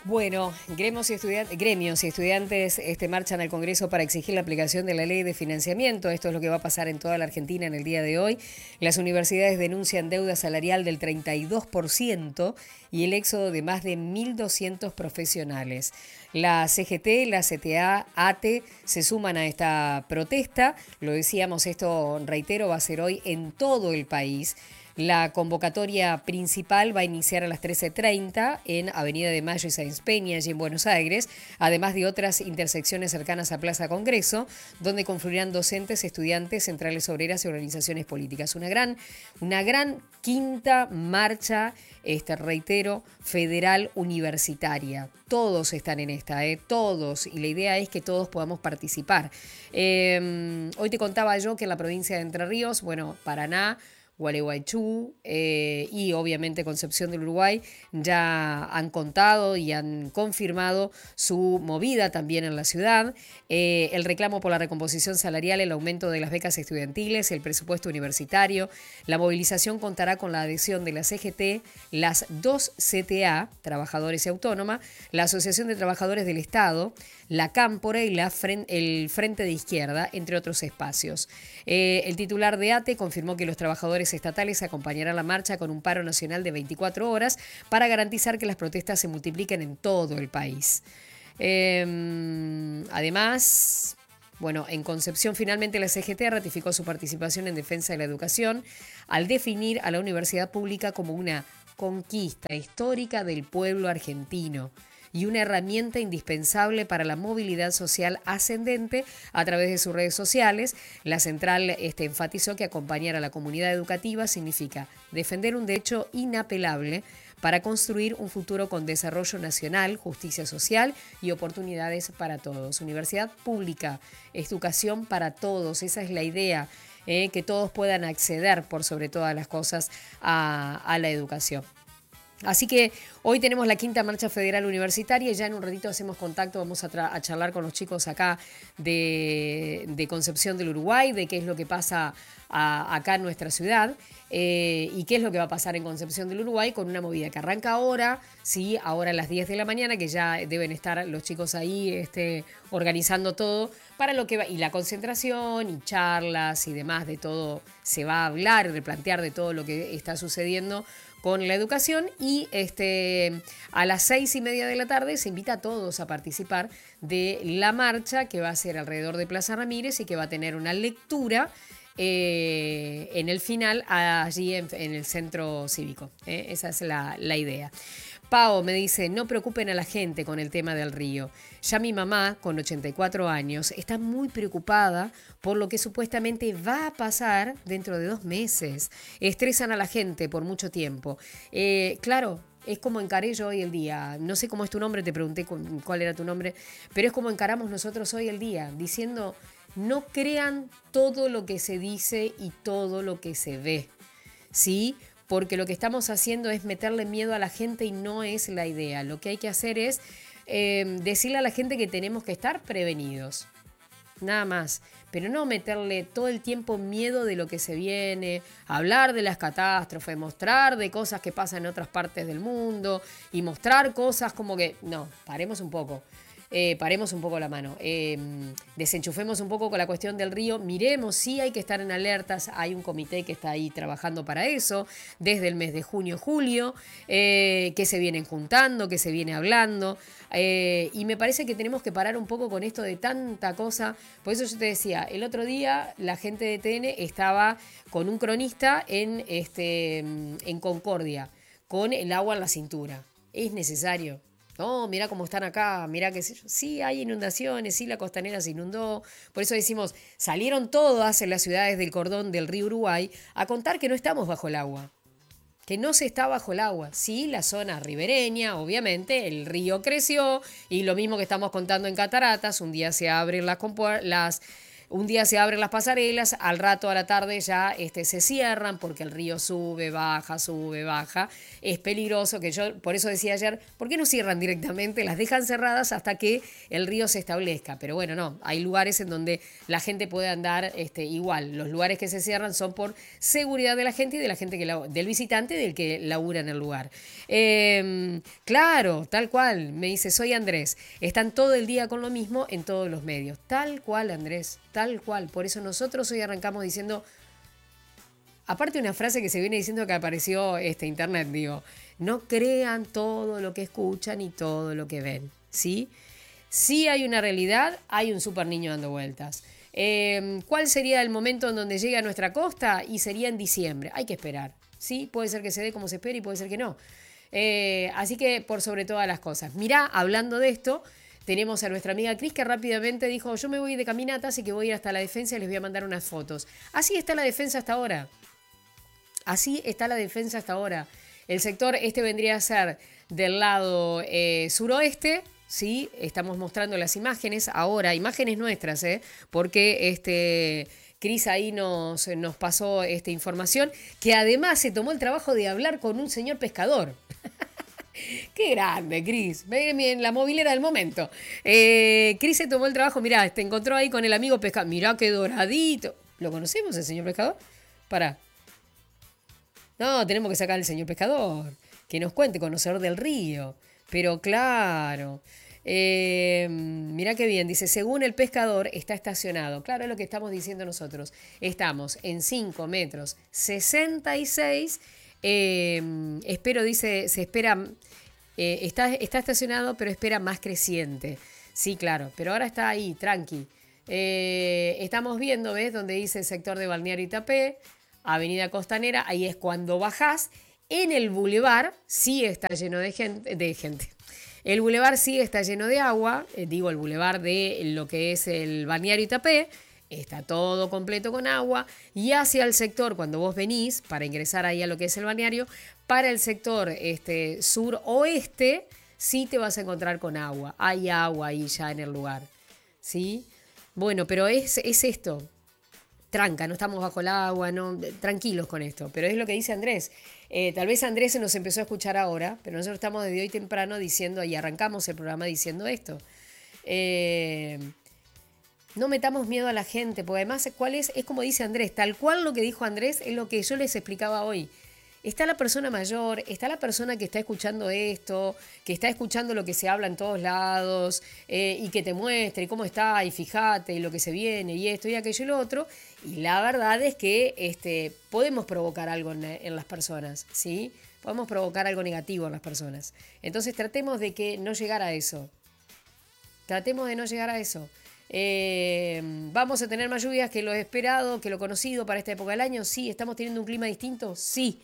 Bueno, gremios y estudiantes marchan al Congreso para exigir la aplicación de la ley de financiamiento. Esto es lo que va a pasar en toda la Argentina en el día de hoy. Las universidades denuncian deuda salarial del 32% y el éxodo de más de 1.200 profesionales. La CGT, la CTA, ATE se suman a esta protesta. Lo decíamos, esto, reitero, va a ser hoy en todo el país. La convocatoria principal va a iniciar a las 13:30 en Avenida de Mayo y Sáenz Peña, allí en Buenos Aires, además de otras intersecciones cercanas a Plaza Congreso, donde confluirán docentes, estudiantes, centrales obreras y organizaciones políticas. Una gran quinta marcha, reitero, federal universitaria. Todos están en esta, todos, y la idea es que todos podamos participar. Hoy te contaba yo que en la provincia de Entre Ríos, Paraná, Gualeguaychú y obviamente Concepción del Uruguay ya han contado y han confirmado su movida también en la ciudad. El reclamo por la recomposición salarial, el aumento de las becas estudiantiles, el presupuesto universitario. La movilización contará con la adhesión de la CGT, las dos CTA, Trabajadores y Autónoma, la Asociación de Trabajadores del Estado, la Cámpora y el Frente de Izquierda, entre otros espacios. El titular de ATE confirmó que los trabajadores estatales acompañarán la marcha con un paro nacional de 24 horas para garantizar que las protestas se multipliquen en todo el país. Además, en Concepción finalmente la CGT ratificó su participación en defensa de la educación al definir a la universidad pública como una conquista histórica del pueblo argentino y una herramienta indispensable para la movilidad social ascendente a través de sus redes sociales. La central enfatizó que acompañar a la comunidad educativa significa defender un derecho inapelable para construir un futuro con desarrollo nacional, justicia social y oportunidades para todos. Universidad pública, educación para todos, esa es la idea, que todos puedan acceder por sobre todas las cosas a la educación. Así que hoy tenemos la quinta marcha federal universitaria y ya en un ratito hacemos contacto, vamos a charlar con los chicos acá de Concepción del Uruguay, de qué es lo que pasa acá en nuestra ciudad y qué es lo que va a pasar en Concepción del Uruguay con una movida que arranca ahora, sí, ahora a las 10 de la mañana, que ya deben estar los chicos ahí organizando todo para lo que va, y la concentración y charlas y demás, de todo se va a hablar y replantear de todo lo que está sucediendo con la educación y a las 6:30 de la tarde se invita a todos a participar de la marcha que va a ser alrededor de Plaza Ramírez y que va a tener una lectura en el final allí en el centro cívico. Esa es la idea. Pao me dice, no preocupen a la gente con el tema del río. Ya mi mamá, con 84 años, está muy preocupada por lo que supuestamente va a pasar dentro de 2 meses. Estresan a la gente por mucho tiempo. Claro, es como encaré yo hoy el día. No sé cómo es tu nombre, te pregunté cuál era tu nombre, pero es como encaramos nosotros hoy el día, diciendo, no crean todo lo que se dice y todo lo que se ve, ¿sí? Porque lo que estamos haciendo es meterle miedo a la gente y no es la idea. Lo que hay que hacer es decirle a la gente que tenemos que estar prevenidos. Nada más. Pero no meterle todo el tiempo miedo de lo que se viene, hablar de las catástrofes, mostrar de cosas que pasan en otras partes del mundo y mostrar cosas como que, no, paremos un poco. Paremos un poco la mano, desenchufemos un poco con la cuestión del río, miremos, sí hay que estar en alertas, hay un comité que está ahí trabajando para eso, desde el mes de junio, julio, que se vienen juntando, que se viene hablando, y me parece que tenemos que parar un poco con esto de tanta cosa. Por eso yo te decía, el otro día la gente de TN estaba con un cronista en Concordia, con el agua en la cintura. Es necesario. No, mira cómo están acá, mira que sí hay inundaciones, sí la costanera se inundó. Por eso decimos, salieron todas en las ciudades del cordón del río Uruguay a contar que no estamos bajo el agua, que no se está bajo el agua. Sí, la zona ribereña, obviamente, el río creció y lo mismo que estamos contando en Cataratas, un día se abren un día se abren las pasarelas, al rato a la tarde ya se cierran porque el río sube, baja. Es peligroso, que yo por eso decía ayer, ¿por qué no cierran directamente? Las dejan cerradas hasta que el río se establezca. Pero bueno, no, hay lugares en donde la gente puede andar igual. Los lugares que se cierran son por seguridad de la gente y de la gente del visitante y del que labura en el lugar. Claro, tal cual, me dice, soy Andrés. Están todo el día con lo mismo en todos los medios. Tal cual, Andrés, tal cual. Por eso nosotros hoy arrancamos diciendo, aparte una frase que se viene diciendo que apareció internet, digo, no crean todo lo que escuchan y todo lo que ven, ¿sí? Sí hay una realidad, hay un super niño dando vueltas. ¿Cuál sería el momento en donde llegue a nuestra costa? Y sería en diciembre. Hay que esperar, ¿sí? Puede ser que se dé como se espera y puede ser que no. Así que por sobre todas las cosas. Mirá, hablando de esto, tenemos a nuestra amiga Cris que rápidamente dijo, yo me voy de caminata, así que voy a ir hasta la defensa y les voy a mandar unas fotos. Así está la defensa hasta ahora. Así está la defensa hasta ahora. El sector vendría a ser del lado suroeste, ¿sí? Estamos mostrando las imágenes ahora, imágenes nuestras, porque Cris ahí nos pasó esta información, que además se tomó el trabajo de hablar con un señor pescador. Qué grande, Cris. La movilera del momento. Cris se tomó el trabajo, mirá, te encontró ahí con el amigo pescador. Mirá qué doradito. ¿Lo conocemos, el señor pescador? Pará. No, tenemos que sacar al señor pescador. Que nos cuente, conocedor del río. Pero claro. Mirá qué bien. Dice, según el pescador, está estacionado. Claro, es lo que estamos diciendo nosotros. Estamos en 5 metros 66. Espero, dice, se espera, está estacionado, pero espera más creciente. Sí, claro, pero ahora está ahí, tranqui. Estamos viendo, ¿ves? Donde dice sector de Balneario Itapé, Avenida Costanera, ahí es cuando bajás. En el bulevar sí está lleno de gente. El bulevar sí está lleno de agua, digo el bulevar de lo que es el Balneario Itapé. Está todo completo con agua y hacia el sector, cuando vos venís para ingresar ahí a lo que es el balneario, para el sector sur-oeste, sí te vas a encontrar con agua. Hay agua ahí ya en el lugar, ¿sí? Bueno, pero es esto. Tranca, no estamos bajo el agua, no, tranquilos con esto. Pero es lo que dice Andrés. Tal vez Andrés se nos empezó a escuchar ahora, pero nosotros estamos desde hoy temprano diciendo, y arrancamos el programa diciendo esto. No metamos miedo a la gente, porque además, ¿cuál es? Es como dice Andrés, tal cual lo que dijo Andrés es lo que yo les explicaba hoy. Está la persona mayor, está la persona que está escuchando esto, que está escuchando lo que se habla en todos lados, y que te muestre cómo está, y fíjate, y lo que se viene, y esto, y aquello, y lo otro. Y la verdad es que podemos provocar algo en las personas, ¿sí? Podemos provocar algo negativo en las personas. Entonces tratemos de que no llegar a eso. Tratemos de no llegar a eso. ¿Vamos a tener más lluvias que lo esperado, que lo conocido para esta época del año? Sí. ¿Estamos teniendo un clima distinto? Sí.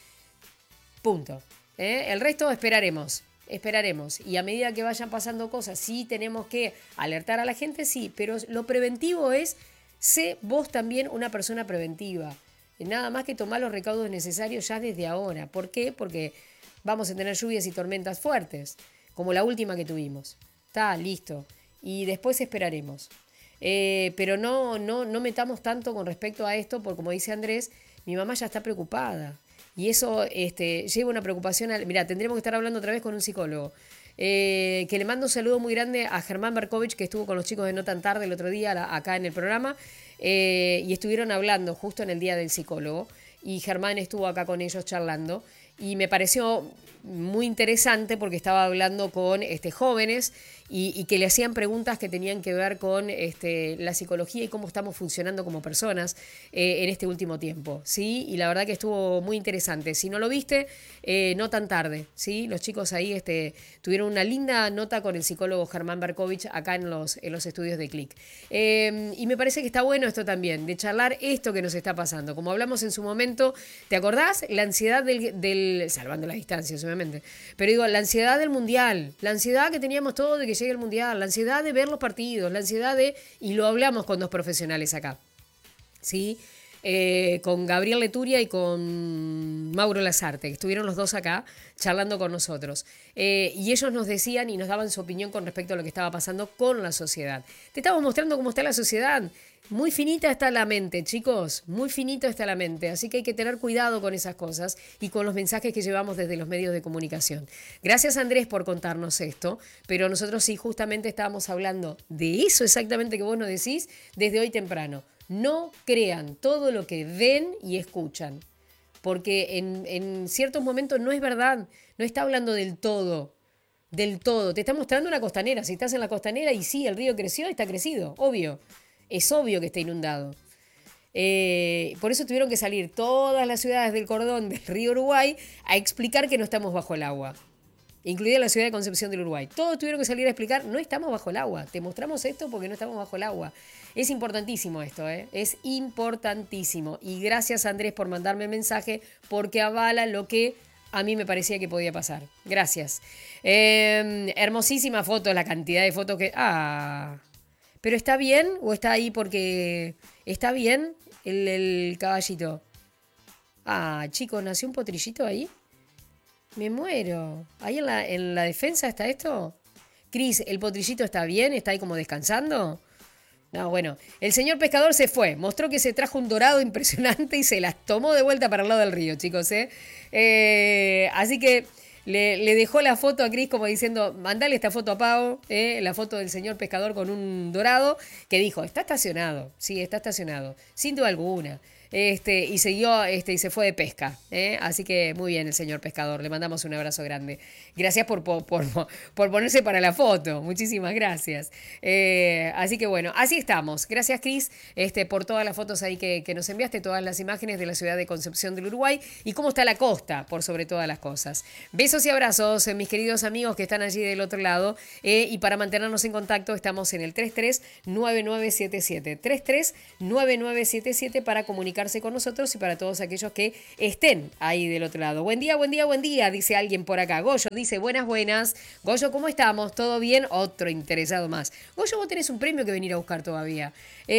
Punto. El resto esperaremos. Y a medida que vayan pasando cosas, sí tenemos que alertar a la gente, sí. Pero lo preventivo es, sé vos también una persona preventiva. Nada más que tomar los recaudos necesarios ya desde ahora. ¿Por qué? Porque vamos a tener lluvias y tormentas fuertes, como la última que tuvimos. Está, listo. Y después esperaremos. Pero no metamos tanto con respecto a esto, porque como dice Andrés, mi mamá ya está preocupada. Y eso lleva una preocupación. Mira, tendríamos que estar hablando otra vez con un psicólogo. Que le mando un saludo muy grande a Germán Berkovich, que estuvo con los chicos de No Tan Tarde el otro día acá en el programa. Y estuvieron hablando justo en el día del psicólogo. Y Germán estuvo acá con ellos charlando. Y me pareció muy interesante porque estaba hablando con jóvenes y que le hacían preguntas que tenían que ver con la psicología y cómo estamos funcionando como personas en este último tiempo, ¿sí? Y la verdad que estuvo muy interesante. Si no lo viste, No Tan Tarde, ¿sí? Los chicos ahí tuvieron una linda nota con el psicólogo Germán Berkovich acá en los estudios de Click. Y me parece que está bueno esto también, de charlar esto que nos está pasando. Como hablamos en su momento, ¿te acordás? La ansiedad del salvando las distancias, obviamente, pero digo, la ansiedad del mundial, la ansiedad que teníamos todos de que llegue el mundial, la ansiedad de ver los partidos, la ansiedad y lo hablamos con dos profesionales acá, ¿sí? con Gabriel Leturia y con Mauro Lazarte, que estuvieron los dos acá charlando con nosotros. Y ellos nos decían y nos daban su opinión con respecto a lo que estaba pasando con la sociedad. Te estamos mostrando cómo está la sociedad. Muy finita está la mente, chicos, muy finita está la mente, así que hay que tener cuidado con esas cosas y con los mensajes que llevamos desde los medios de comunicación. Gracias, Andrés, por contarnos esto, pero nosotros sí justamente estábamos hablando de eso exactamente que vos nos decís desde hoy temprano. No crean todo lo que ven y escuchan, porque en ciertos momentos no es verdad, no está hablando del todo. Del todo, te está mostrando una costanera. Si estás en la costanera y sí, el río creció, está crecido, obvio. Es obvio que está inundado. Por eso tuvieron que salir todas las ciudades del cordón del río Uruguay a explicar que no estamos bajo el agua. Incluida la ciudad de Concepción del Uruguay. Todos tuvieron que salir a explicar, no estamos bajo el agua. Te mostramos esto porque no estamos bajo el agua. Es importantísimo esto, ¿eh? Es importantísimo. Y gracias, Andrés, por mandarme el mensaje porque avala lo que a mí me parecía que podía pasar. Gracias. Hermosísima foto, la cantidad de fotos que... ¿Pero está bien o está ahí porque... ¿Está bien el caballito? Chicos, ¿nació un potrillito ahí? Me muero. ¿Ahí en la defensa está esto? Cris, ¿el potrillito está bien? ¿Está ahí como descansando? No, bueno. El señor pescador se fue. Mostró que se trajo un dorado impresionante y se las tomó de vuelta para el lado del río, chicos, así que... Le dejó la foto a Cris como diciendo, mandale esta foto a Pau, la foto del señor pescador con un dorado, que dijo, está estacionado, sí, está estacionado, sin duda alguna. Y siguió y se fue de pesca. Así que muy bien el señor pescador, le mandamos un abrazo grande. Gracias por ponerse para la foto, muchísimas gracias. Así que bueno, así estamos. Gracias, Cris, por todas las fotos ahí que nos enviaste, todas las imágenes de la ciudad de Concepción del Uruguay y cómo está la costa, por sobre todas las cosas. Besos y abrazos, mis queridos amigos que están allí del otro lado. Y para mantenernos en contacto estamos en el 339977. 339977 para comunicarse con nosotros y para todos aquellos que estén ahí del otro lado. Buen día, buen día, buen día, dice alguien por acá. Goyo dice, buenas, buenas. Goyo, ¿cómo estamos? ¿Todo bien? Otro interesado más. Goyo, vos tenés un premio que venir a buscar todavía.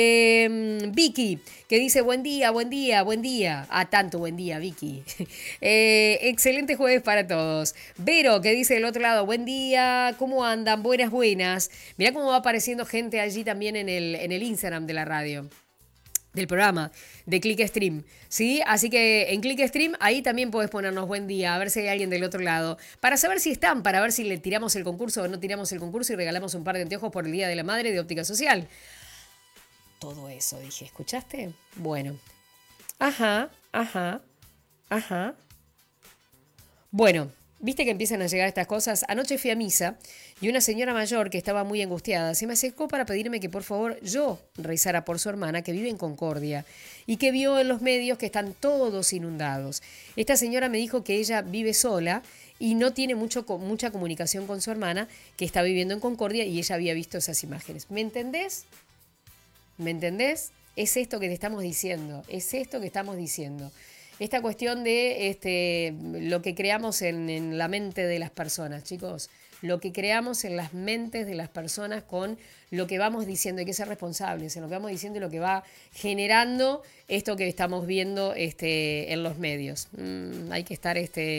Vicky, que dice, buen día, buen día, buen día. Tanto buen día, Vicky. Excelente jueves para todos. Vero, que dice del otro lado, buen día, ¿cómo andan? Buenas, buenas. Mirá cómo va apareciendo gente allí también en el Instagram de la radio. Del programa de ClickStream, ¿sí? Así que en ClickStream ahí también puedes ponernos buen día, a ver si hay alguien del otro lado, para saber si están, para ver si le tiramos el concurso o no tiramos el concurso y regalamos un par de anteojos por el Día de la Madre de Óptica Social. Todo eso, dije, ¿escuchaste? Bueno. Ajá. Bueno, viste que empiezan a llegar estas cosas. Anoche fui a misa y una señora mayor que estaba muy angustiada se me acercó para pedirme que por favor yo rezara por su hermana que vive en Concordia y que vio en los medios que están todos inundados. Esta señora me dijo que ella vive sola y no tiene mucha comunicación con su hermana que está viviendo en Concordia y ella había visto esas imágenes. ¿Me entendés? ¿Me entendés? Es esto que te estamos diciendo, es esto que estamos diciendo. Esta cuestión de lo que creamos en la mente de las personas, chicos. Lo que creamos en las mentes de las personas con lo que vamos diciendo. Hay que ser responsables en lo que vamos diciendo y lo que va generando esto que estamos viendo en los medios. Hay que estar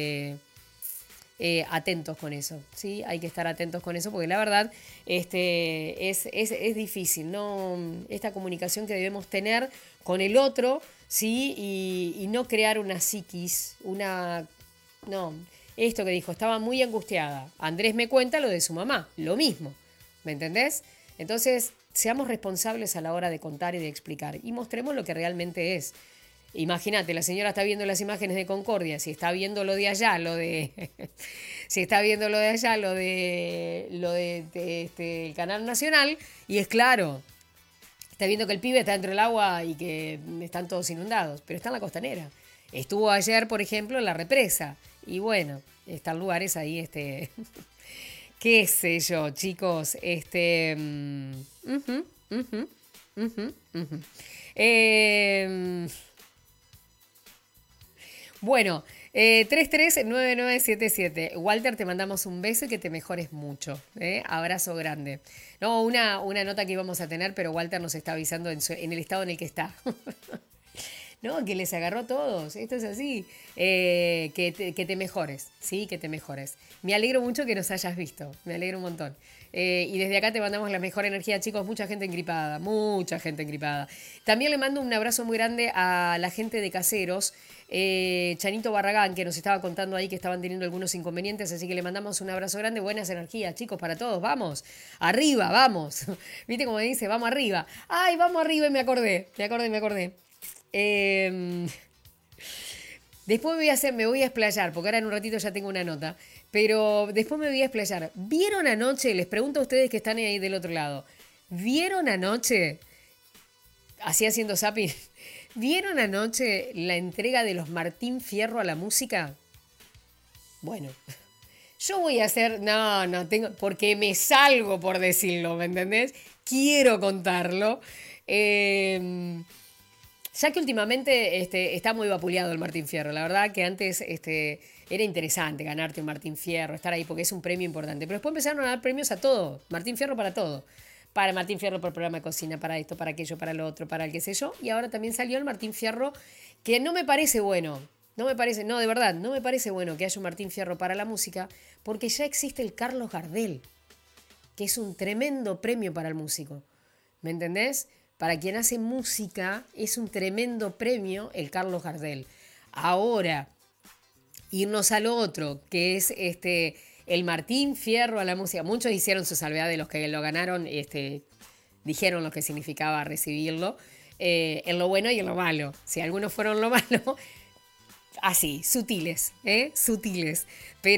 atentos con eso, ¿sí? Hay que estar atentos con eso porque la verdad es difícil, ¿no? Esta comunicación que debemos tener con el otro, ¿sí? Y no crear una psiquis, no, esto que dijo, estaba muy angustiada. Andrés me cuenta lo de su mamá, lo mismo, ¿me entendés? Entonces, seamos responsables a la hora de contar y de explicar y mostremos lo que realmente es. Imagínate, la señora está viendo las imágenes de Concordia, si está viendo lo de allá, si está viendo lo de allá, lo de el Canal Nacional, y es claro, está viendo que el pibe está dentro del agua y que están todos inundados, pero está en la costanera. Estuvo ayer, por ejemplo, en la represa, y bueno, están lugares ahí, qué sé yo, chicos, Bueno, 339977. Walter, te mandamos un beso y que te mejores mucho. Abrazo grande. No, una nota que íbamos a tener, pero Walter nos está avisando en el estado en el que está. No, que les agarró a todos. Esto es así. Que te mejores, ¿sí? Que te mejores. Me alegro mucho que nos hayas visto. Me alegro un montón. Y desde acá te mandamos la mejor energía, chicos. Mucha gente engripada, mucha gente engripada. También le mando un abrazo muy grande a la gente de Caseros. Chanito Barragán, que nos estaba contando ahí que estaban teniendo algunos inconvenientes, así que le mandamos un abrazo grande, buenas energías, chicos, para todos, vamos, arriba, vamos. ¿Viste cómo dice? Vamos arriba. Ay, vamos arriba y me acordé. Eh, Después me voy a explayar, porque ahora en un ratito ya tengo una nota, pero después me voy a explayar. ¿Vieron anoche? Les pregunto a ustedes que están ahí del otro lado. ¿Vieron anoche? Así haciendo zapping. ¿Vieron anoche la entrega de los Martín Fierro a la música? Bueno, yo voy a hacer... No, tengo... Porque me salgo por decirlo, ¿me entendés? Quiero contarlo. Ya que últimamente está muy vapuleado el Martín Fierro. La verdad que antes era interesante ganarte un Martín Fierro, estar ahí porque es un premio importante. Pero después empezaron a dar premios a todo. Martín Fierro para todo. Para Martín Fierro por programa de cocina, para esto, para aquello, para lo otro, para el qué sé yo. Y ahora también salió el Martín Fierro, que no me parece bueno. No me parece, no, de verdad, no me parece bueno que haya un Martín Fierro para la música, porque ya existe el Carlos Gardel, que es un tremendo premio para el músico. ¿Me entendés? Para quien hace música es un tremendo premio el Carlos Gardel. Ahora, irnos al otro, que es el Martín Fierro a la música. Muchos hicieron su salvedad de los que lo ganaron, dijeron lo que significaba recibirlo, en lo bueno y en lo malo. Si algunos fueron lo malo, así, sutiles, sutiles.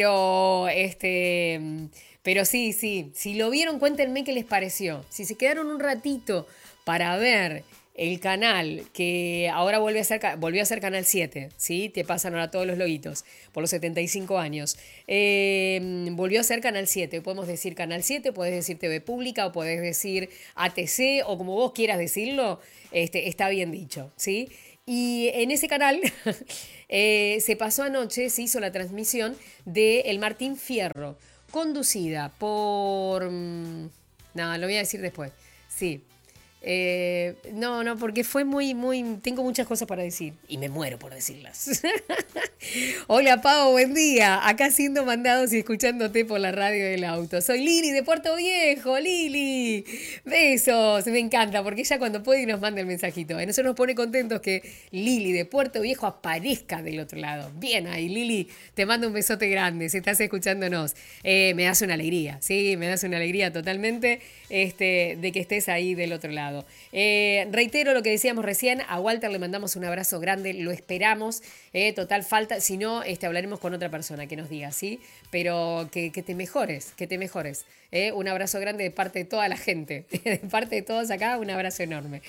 Pero sí, si lo vieron, cuéntenme qué les pareció. Si se quedaron un ratito para ver el canal, que ahora volvió a ser Canal 7, ¿sí? Te pasan ahora todos los loguitos por los 75 años. Volvió a ser Canal 7. Podemos decir Canal 7, puedes decir TV Pública, o puedes decir ATC, o como vos quieras decirlo, está bien dicho, ¿sí? Y en ese canal se pasó anoche, se hizo la transmisión de El Martín Fierro, conducida por... No, lo voy a decir después. Sí. No, porque fue muy... Tengo muchas cosas para decir y me muero por decirlas. Hola, Pau, buen día. Acá siendo mandados y escuchándote por la radio del auto. Soy Lili de Puerto Viejo, Lili. Besos, me encanta porque ella cuando puede nos manda el mensajito. A nosotros nos pone contentos que Lili de Puerto Viejo aparezca del otro lado. Bien ahí, Lili, te mando un besote grande si estás escuchándonos. Me das una alegría, sí, me das una alegría totalmente de que estés ahí del otro lado. Reitero lo que decíamos recién, a Walter le mandamos un abrazo grande, lo esperamos, total falta, si no, hablaremos con otra persona que nos diga, ¿sí? Pero que te mejores, un abrazo grande de parte de toda la gente, de parte de todos acá, un abrazo enorme.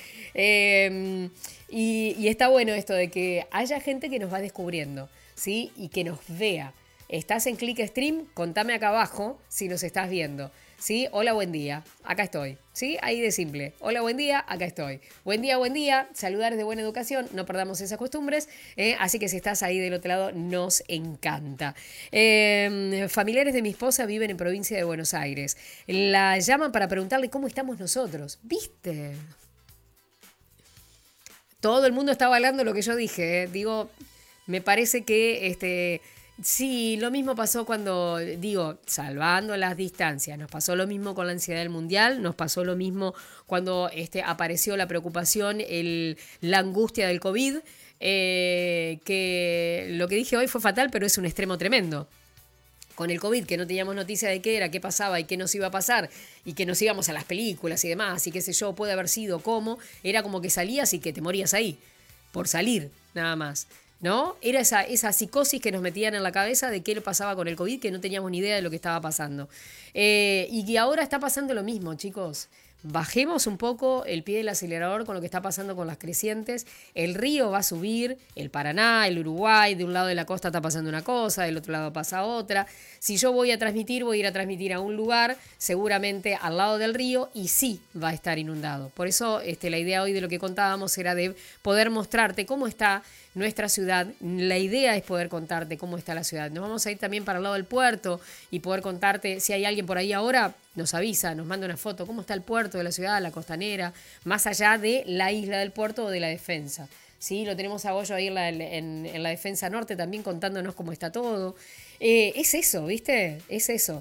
Y está bueno esto de que haya gente que nos va descubriendo, ¿sí? Y que nos vea. Estás en Click Stream, contame acá abajo si nos estás viendo. ¿Sí? Hola, buen día, acá estoy. ¿Sí? Ahí de simple. Hola, buen día, acá estoy. Buen día. Saludar es de buena educación, no perdamos esas costumbres. Así que si estás ahí del otro lado, nos encanta. Familiares de mi esposa viven en provincia de Buenos Aires. La llaman para preguntarle cómo estamos nosotros. ¿Viste? Todo el mundo está avalando lo que yo dije. Digo, me parece que sí, lo mismo pasó cuando, salvando las distancias, nos pasó lo mismo con la ansiedad del mundial, nos pasó lo mismo cuando apareció la preocupación, la angustia del COVID, que lo que dije hoy fue fatal, pero es un extremo tremendo. Con el COVID, que no teníamos noticia de qué era, qué pasaba y qué nos iba a pasar, y que nos íbamos a las películas y demás, y qué sé yo, puede haber sido cómo, era como que salías y que te morías ahí, por salir, nada más. ¿No? Era esa psicosis que nos metían en la cabeza de qué le pasaba con el COVID, que no teníamos ni idea de lo que estaba pasando. Y que ahora está pasando lo mismo, chicos. Bajemos un poco el pie del acelerador con lo que está pasando con las crecientes. El río va a subir, el Paraná, el Uruguay, de un lado de la costa está pasando una cosa, del otro lado pasa otra. Si yo voy a ir a transmitir a un lugar, seguramente al lado del río, y sí va a estar inundado. Por eso la idea hoy de lo que contábamos era de poder mostrarte cómo está nuestra ciudad. La idea es poder contarte cómo está la ciudad. Nos vamos a ir también para el lado del puerto y poder contarte, si hay alguien por ahí ahora, nos avisa, nos manda una foto, cómo está el puerto de la ciudad, la costanera, más allá de la isla del puerto o de la defensa. ¿sí? Lo tenemos a Goyo ahí en la Defensa Norte también contándonos cómo está todo. Es eso, ¿viste? Es eso.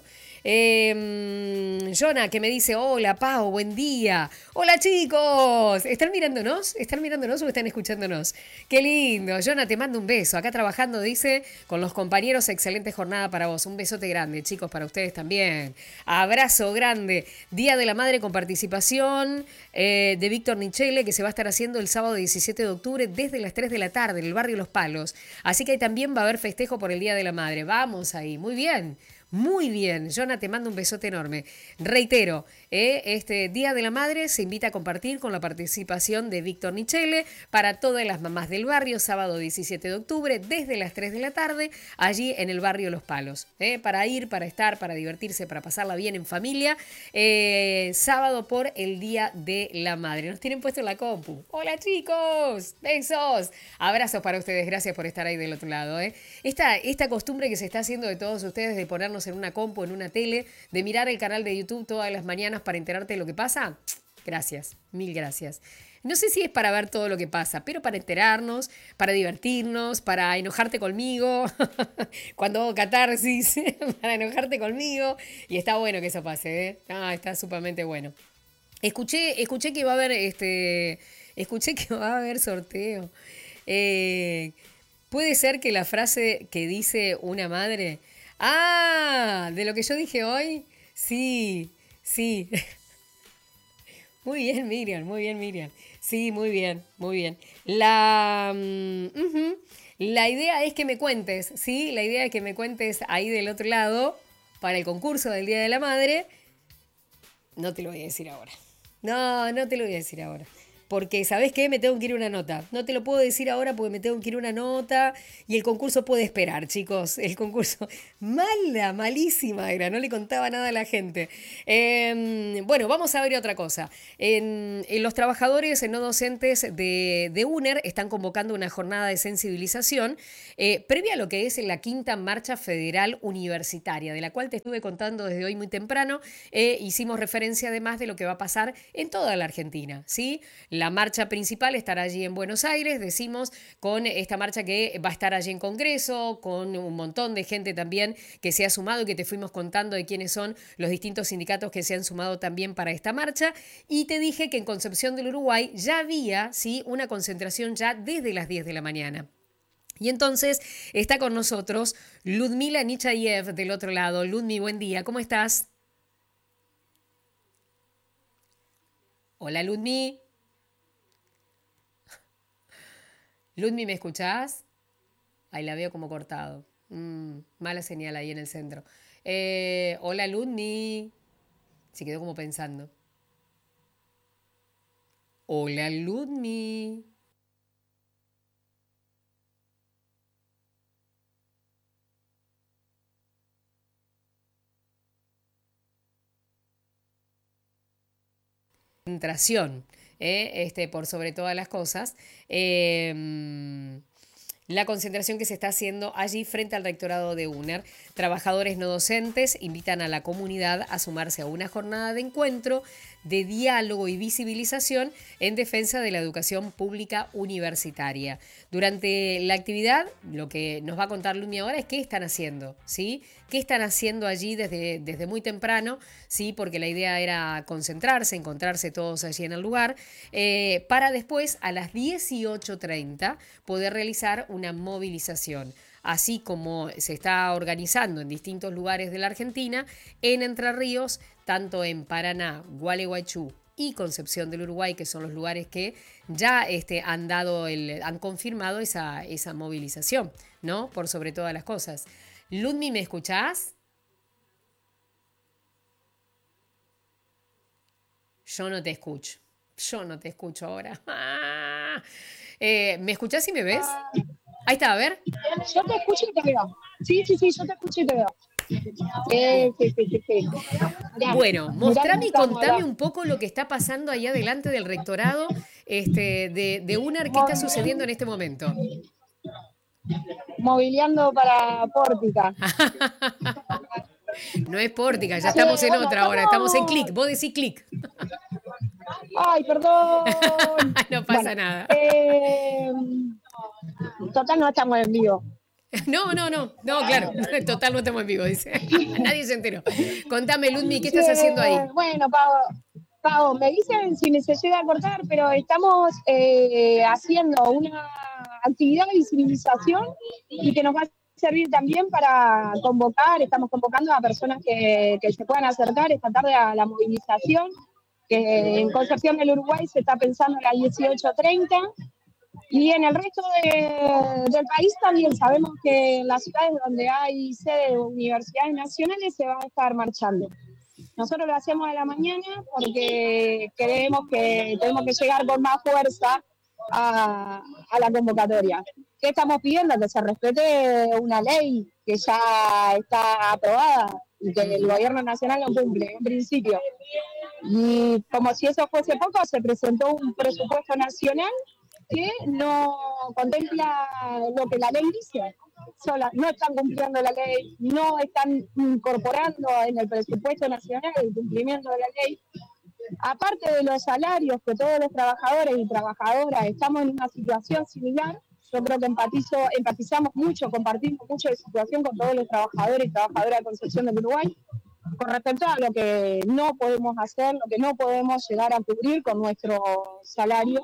Jonah, que me dice, hola Pau, buen día. Hola chicos, ¿están mirándonos? ¿Están mirándonos o están escuchándonos? Qué lindo. Jonah, te mando un beso. Acá trabajando, dice, con los compañeros, excelente jornada para vos. Un besote grande, chicos, para ustedes también. Abrazo grande. Día de la Madre con participación de Víctor Nichelle, que se va a estar haciendo el sábado 17 de octubre desde las 3 de la tarde en el barrio Los Palos. Así que ahí también va a haber festejo por el Día de la Madre. Vamos ahí, muy bien. Muy bien, Jonah, te mando un besote enorme. Reitero, este Día de la Madre se invita a compartir con la participación de Víctor Nichelle para todas las mamás del barrio, sábado 17 de octubre, desde las 3 de la tarde, allí en el barrio Los Palos. Para ir, para estar, para divertirse, para pasarla bien en familia. Sábado por el Día de la Madre. Nos tienen puesto en la compu. Hola chicos, besos. Abrazos para ustedes, gracias por estar ahí del otro lado. Esta costumbre que se está haciendo de todos ustedes de ponernos en una compu, en una tele, de mirar el canal de YouTube todas las mañanas para enterarte de lo que pasa, gracias, mil gracias. No sé si es para ver todo lo que pasa, pero para enterarnos, para divertirnos, para enojarte conmigo, cuando hago catarsis, para enojarte conmigo, y está bueno que eso pase, ¿eh? Está sumamente bueno. Escuché que va a haber escuché que va a haber sorteo. Puede ser que la frase que dice una madre, de lo que yo dije hoy, sí, sí. Muy bien, Miriam, muy bien, Miriam. Sí, muy bien, muy bien. La idea es que me cuentes, ¿sí? La idea es que me cuentes ahí del otro lado, para el concurso del Día de la Madre. No te lo voy a decir ahora. No te lo voy a decir ahora. Porque, ¿sabés qué? Me tengo que ir a una nota. No te lo puedo decir ahora porque me tengo que ir a una nota y el concurso puede esperar, chicos. El concurso, malísima era, no le contaba nada a la gente. Bueno, vamos a ver otra cosa. En los trabajadores no docentes de UNER están convocando una jornada de sensibilización previa a lo que es la quinta marcha federal universitaria, de la cual te estuve contando desde hoy muy temprano. Hicimos referencia además de lo que va a pasar en toda la Argentina, ¿sí? La marcha principal estará allí en Buenos Aires, decimos, con esta marcha que va a estar allí en Congreso, con un montón de gente también que se ha sumado y que te fuimos contando de quiénes son los distintos sindicatos que se han sumado también para esta marcha. Y te dije que en Concepción del Uruguay ya había, ¿sí?, una concentración ya desde las 10 de la mañana. Y entonces está con nosotros Ludmila Nichayev del otro lado. Ludmi, buen día, ¿cómo estás? Hola, Ludmi. Ludmi, ¿me escuchás? Ahí la veo como cortado. Mala señal ahí en el centro. Hola, Ludmi. Se quedó como pensando. Hola, Ludmi. Concentración, por sobre todas las cosas. La concentración que se está haciendo allí frente al rectorado de UNER. Trabajadores no docentes invitan a la comunidad a sumarse a una jornada de encuentro, de diálogo y visibilización en defensa de la educación pública universitaria. Durante la actividad, lo que nos va a contar Lumi ahora es qué están haciendo, ¿sí? ¿Qué están haciendo allí desde muy temprano? ¿Sí? Porque la idea era concentrarse, encontrarse todos allí en el lugar, para después, a las 18:30, poder realizar una movilización. Así como se está organizando en distintos lugares de la Argentina, en Entre Ríos, tanto en Paraná, Gualeguaychú y Concepción del Uruguay, que son los lugares que ya han confirmado esa movilización, ¿no? Por sobre todas las cosas. Ludmi, ¿me escuchás? Yo no te escucho. Yo no te escucho ahora. ¿Me escuchás y me ves? Ahí está, a ver. Yo te escucho y te veo. Sí, yo te escucho y te veo. Sí. Mirá, Bueno, mirá cómo mostrame y estamos contame acá. un poco lo que está pasando ahí adelante del rectorado de UNER. ¿Qué está sucediendo en este momento? Mobiliando para Pórtica. No es Pórtica, ya Che, estamos en bueno, otra ahora, estamos en estamos. clic, vos decís clic. Ay, perdón. No Bueno, pasa nada. total no estamos en vivo. No, claro. Total, no estamos en vivo, dice. Nadie se enteró. Contame, Ludmi, ¿qué estás haciendo ahí? Bueno, Pau, me dicen si se llega a cortar, pero estamos haciendo una actividad de visibilización y que nos va a servir también para convocar, estamos convocando a personas que se puedan acercar esta tarde a la movilización, que en Concepción del Uruguay se está pensando en la 18:30. Y en el resto del país también sabemos que en las ciudades donde hay sede de universidades nacionales se va a estar marchando. Nosotros lo hacemos a la mañana porque creemos que tenemos que llegar con más fuerza a la convocatoria. ¿Qué estamos pidiendo? Que se respete una ley que ya está aprobada y que el gobierno nacional no cumple en principio. Y como si eso fuese poco, se presentó un presupuesto nacional que no contempla lo que la ley dice. No están cumpliendo la ley, no están incorporando en el presupuesto nacional el cumplimiento de la ley. Aparte de los salarios, que todos los trabajadores y trabajadoras estamos en una situación similar, yo creo que empatizamos mucho, compartimos mucho de situación con todos los trabajadores y trabajadoras de Concepción del Uruguay, con respecto a lo que no podemos hacer, lo que no podemos llegar a cubrir con nuestro salario.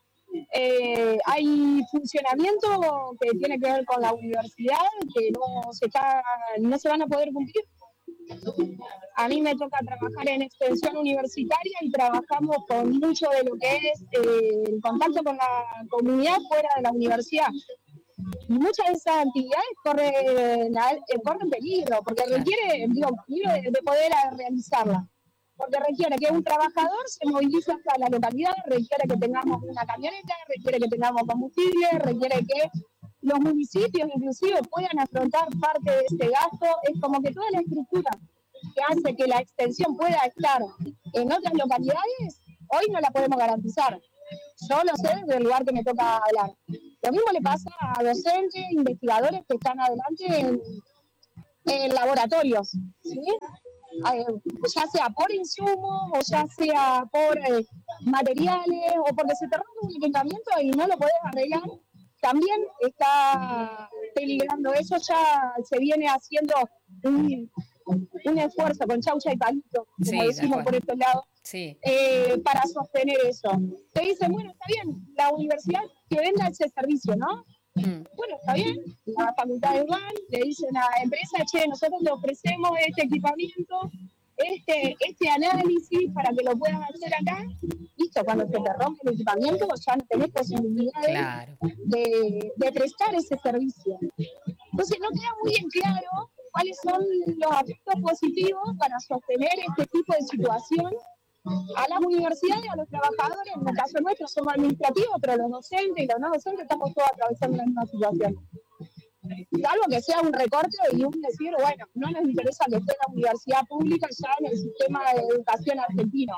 Hay funcionamiento que tiene que ver con la universidad que no se van a poder cumplir. A mí me toca trabajar en extensión universitaria y trabajamos con mucho de lo que es el contacto con la comunidad fuera de la universidad. Y muchas de esas actividades corren peligro, porque requiere peligro de poder realizarlas. Porque requiere que un trabajador se movilice hasta la localidad, requiere que tengamos una camioneta, requiere que tengamos combustible, requiere que los municipios inclusive puedan afrontar parte de este gasto. Es como que toda la estructura que hace que la extensión pueda estar en otras localidades, hoy no la podemos garantizar. Yo lo sé desde el lugar que me toca hablar. Lo mismo le pasa a docentes, investigadores que están adelante en laboratorios, ¿sí? Ya sea por insumos o ya sea por materiales o porque se te rompe un equipamiento y no lo podés arreglar, también está peligrando eso. Ya se viene haciendo un esfuerzo con chaucha y palito, como decimos por este lado, para sostener eso. Te dicen, bueno, está bien, la universidad que venda ese servicio, ¿no? Bueno, está bien, las facultades van, le dicen a la empresa, che, nosotros le ofrecemos este equipamiento, este análisis para que lo puedas hacer acá. Listo, cuando se te rompe el equipamiento ya no tenés posibilidades de prestar ese servicio. Entonces no queda muy bien claro cuáles son los aspectos positivos para sostener este tipo de situación a las universidades, a los trabajadores. En el caso nuestro somos administrativos, pero los docentes y los no docentes estamos todos atravesando la misma situación. Salvo que sea un recorte y un decir, bueno, no nos interesa que esté la universidad pública ya en el sistema de educación argentino.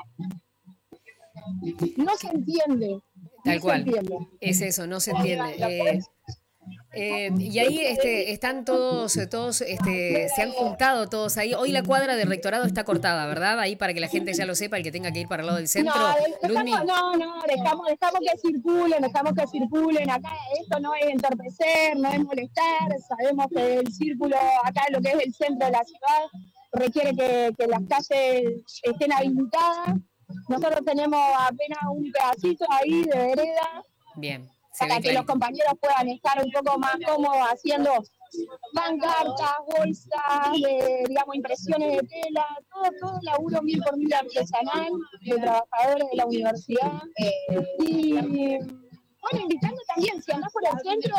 No se entiende. Tal cual. Es eso, no se entiende. Y ahí están todos se han juntado todos ahí. Hoy la cuadra del rectorado está cortada, ¿verdad? Ahí para que la gente ya lo sepa, el que tenga que ir para el lado del centro. Dejamos que circulen. Acá esto no es entorpecer, no es molestar. Sabemos que el círculo, acá lo que es el centro de la ciudad, requiere que las calles estén habilitadas. Nosotros tenemos apenas un pedacito ahí de vereda. Bien. Para que los compañeros puedan estar un poco más cómodos haciendo pancartas, bolsas, impresiones de tela, todo laburo 1000 por 1000 artesanal de trabajadores de la universidad. Y bueno, invitando también, si andás por el centro,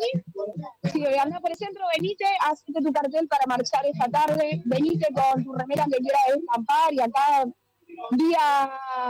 venite, hacete tu cartel para marchar esta tarde, venite con tu remera que quieras estampar y acá vía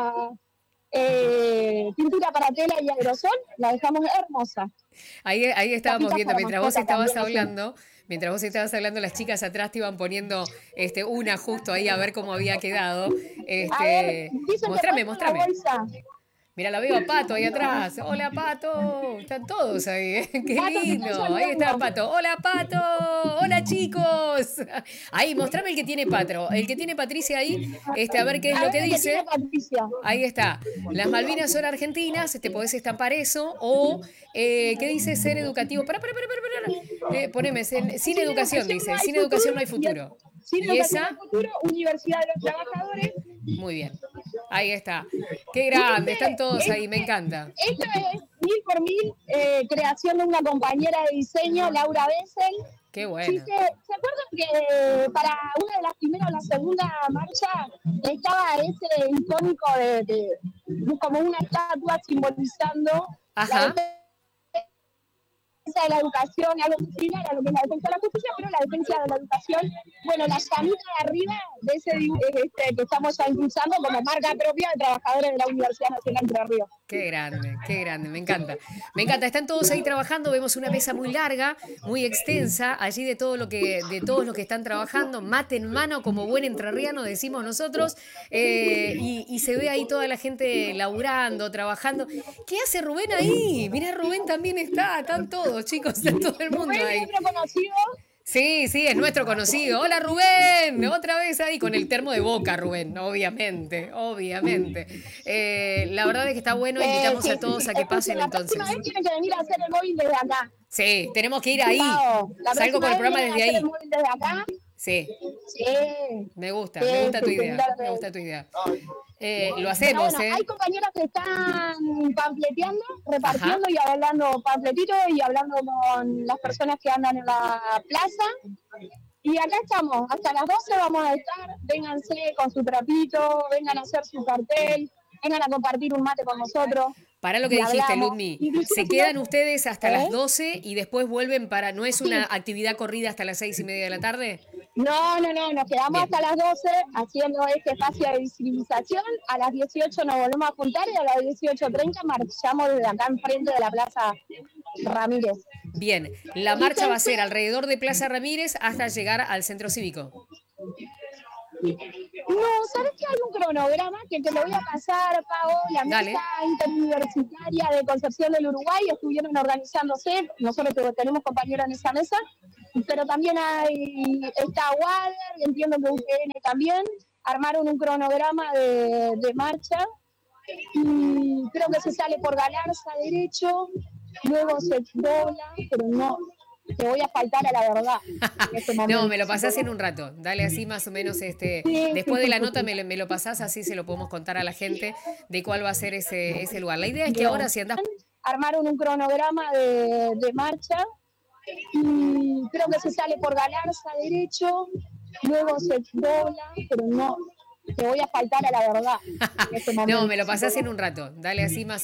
pintura para tela y aerosol, la dejamos hermosa. Ahí estábamos viendo, mientras vos estabas hablando, las chicas atrás te iban poniendo una justo ahí a ver cómo había quedado. A ver, Mostrame. Mira, la veo a Pato ahí atrás. Hola, Pato. Están todos ahí, ¿eh? Qué Pato, te lindo. estoy Ahí está saludando. Pato. Hola, Pato. Hola, chicos. Ahí, mostrame el que tiene Patro. El que tiene Patricia ahí, a ver qué es A lo ver que el que tiene dice. Patricia. Ahí está. Las Malvinas son argentinas, te podés estampar eso. O, ¿qué dice ser educativo? Para. Poneme, sin Sin educación, educación no dice. hay Sin educación futuro no hay y futuro. sin Y educación no hay esa, futuro, Universidad de los Trabajadores. muy bien. Ahí está. Qué Y grande, están todos ahí, me encanta. esto es mil por mil, creación de una compañera de diseño, Laura Bessel. Qué Sí, bueno. ¿se acuerdan que para una de las primeras o la segunda marcha estaba ese icónico como una estatua simbolizando la Ajá. defensa de la educación, algo muy similar a lo que es la defensa de la justicia, pero la defensa de la educación, bueno, la llamita de arriba de ese que estamos ya impulsando como marca propia de trabajadores de la Universidad Nacional de Entre Ríos. Qué grande, me encanta. Me encanta, están todos ahí trabajando, vemos una mesa muy larga, muy extensa, allí de todos los que están trabajando, mate en mano como buen entrerriano, decimos nosotros, y se ve ahí toda la gente laburando, trabajando. ¿Qué hace Rubén ahí? Mirá, Rubén también está, están todos, chicos, está todo el mundo Rubén ahí. es otro conocido. Sí, sí, es nuestro conocido. Hola Rubén, otra vez ahí con el termo de Boca, Rubén, obviamente, obviamente. La verdad es que está bueno, invitamos a Sí, sí, sí. todos a que Escuchen, pasen la próxima entonces. vez tienen que venir a hacer el móvil desde acá. Sí, tenemos que ir ahí. Pau, la Salgo próxima con el vez programa vienen a desde hacer el ahí. móvil desde acá. Sí, Sí, me sí, gusta tu sí, sí, idea, mira lo me que gusta tu idea. Lo Pero hacemos, bueno, hay ¿eh? compañeros que están pamfleteando, Ajá, repartiendo y hablando pamfletitos y hablando con las personas que andan en la plaza. Y acá estamos, hasta las 12 vamos a estar. Vénganse con su trapito, vengan a hacer su cartel, vengan a compartir un mate con nosotros para lo que y dijiste, hablamos. Ludmi. Inclusive Se si no, quedan ustedes hasta las ¿eh? 12 y después vuelven para. ¿No es una Sí, actividad corrida hasta las 6:30 de la tarde? no, no, no, nos quedamos Bien. hasta las 12 haciendo este espacio de visibilización. A las 18 nos volvemos a juntar y a las 18:30 marchamos desde acá enfrente de la Plaza Ramírez. Bien, la marcha va a Fíjense, ser alrededor de Plaza Ramírez hasta llegar al centro cívico. no, ¿sabes que hay un cronograma que te lo voy a pasar, Pau? La mesa Dale. interuniversitaria de Concepción del Uruguay estuvieron organizándose, nosotros tenemos compañeros en esa mesa, pero también está Wader, entiendo que UGN también, armaron un cronograma de marcha y creo que se sale por Galarza derecho, luego se dobla, pero no, te voy a faltar a la verdad en este No, me momento. lo pasás en un rato. Dale así más o menos, Sí, sí, después de sí, la sí, nota sí. me lo pasás, así se lo podemos contar a la gente de cuál va a ser ese lugar. La idea es que ahora Bien. si andás. Armaron un cronograma de marcha y creo que se sale por Galarza derecho, luego se dobla, pero no, te voy a faltar a la verdad en este No, momento. me lo pasás en un rato. Dale así más